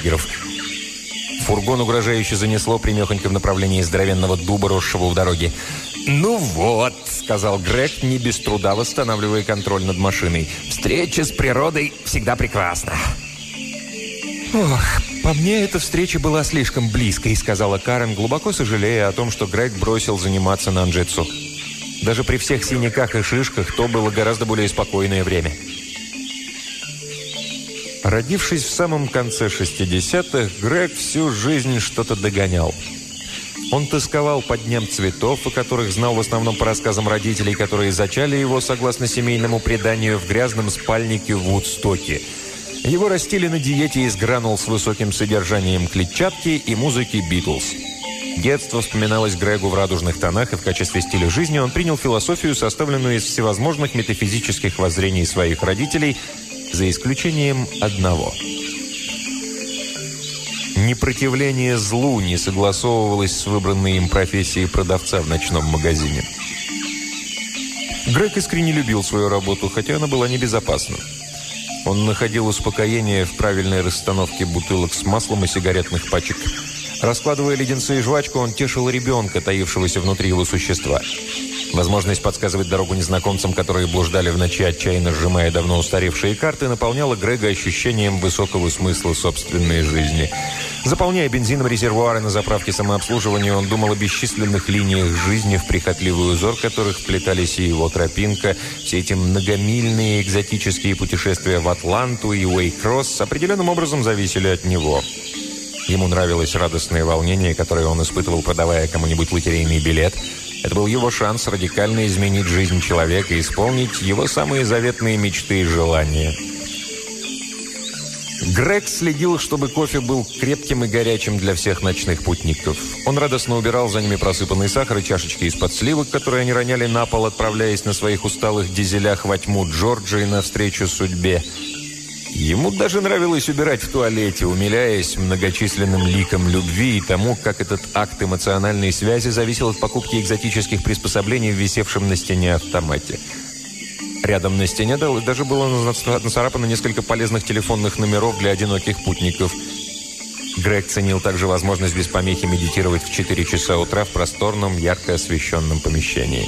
бургеров. Фургон угрожающе занесло примехонько в направлении здоровенного дуба, росшего у дороги. «Ну вот», — сказал Грег, не без труда восстанавливая контроль над машиной. «Встреча с природой всегда прекрасна». «Ох, по мне эта встреча была слишком близкой», — сказала Карен, глубоко сожалея о том, что Грег бросил заниматься нанджитсу. Даже при всех синяках и шишках то было гораздо более спокойное время. Родившись в самом конце 60-х, Грег всю жизнь что-то догонял. Он тосковал по дням цветов, о которых знал в основном по рассказам родителей, которые зачали его, согласно семейному преданию, в грязном спальнике в Вудстоке. Его растили на диете из гранул с высоким содержанием клетчатки и музыки «Битлз». Детство вспоминалось Грегу в радужных тонах, и в качестве стиля жизни он принял философию, составленную из всевозможных метафизических воззрений своих родителей, за исключением одного. Непротивление злу не согласовывалось с выбранной им профессией продавца в ночном магазине. Грег искренне любил свою работу, хотя она была небезопасна. Он находил успокоение в правильной расстановке бутылок с маслом и сигаретных пачек. Раскладывая леденцы и жвачку, он тешил ребенка, таившегося внутри его существа. Возможность подсказывать дорогу незнакомцам, которые блуждали в ночи, отчаянно сжимая давно устаревшие карты, наполняла Грега ощущением высокого смысла собственной жизни. Заполняя бензином резервуары на заправке самообслуживания, он думал о бесчисленных линиях жизни, в прихотливый узор которых вплетались и его тропинка. Все эти многомильные экзотические путешествия в Атланту и Уэйкросс определенным образом зависели от него. Ему нравилось радостное волнение, которое он испытывал, продавая кому-нибудь лотерейный билет. Это был его шанс радикально изменить жизнь человека и исполнить его самые заветные мечты и желания. Грег следил, чтобы кофе был крепким и горячим для всех ночных путников. Он радостно убирал за ними просыпанный сахар и чашечки из-под сливок, которые они роняли на пол, отправляясь на своих усталых дизелях во тьму Джорджии навстречу судьбе. Ему даже нравилось убирать в туалете, умиляясь многочисленным ликам любви и тому, как этот акт эмоциональной связи зависел от покупки экзотических приспособлений в висевшем на стене автомате. Рядом на стене даже было нацарапано несколько полезных телефонных номеров для одиноких путников. Грег ценил также возможность без помехи медитировать в 4 часа утра в просторном, ярко освещенном помещении.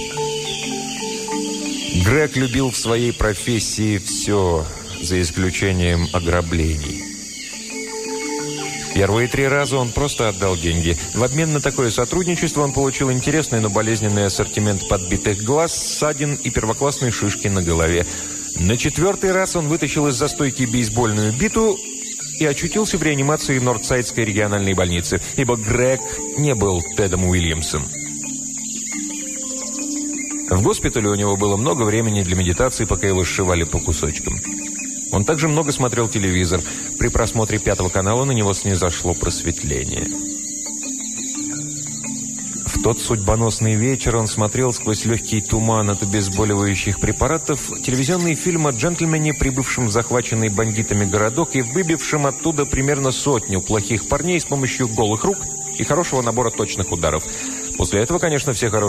Грег любил в своей профессии все, за исключением ограблений. Первые 3 раза он просто отдал деньги. В обмен на такое сотрудничество он получил интересный, но болезненный ассортимент подбитых глаз, ссадин и первоклассные шишки на голове. На 4-й раз он вытащил из застойки бейсбольную биту и очутился в реанимации Нордсайдской региональной больницы, ибо Грег не был Тедом Уильямсом. В госпитале у него было много времени для медитации, пока его сшивали по кусочкам. Он также много смотрел телевизор. При просмотре 5-го канала на него снизошло просветление. В тот судьбоносный вечер он смотрел сквозь легкий туман от обезболивающих препаратов телевизионный фильм о джентльмене, прибывшем в захваченный бандитами городок и выбившем оттуда примерно 100 плохих парней с помощью голых рук и хорошего набора точных ударов. После этого, конечно, все хорошие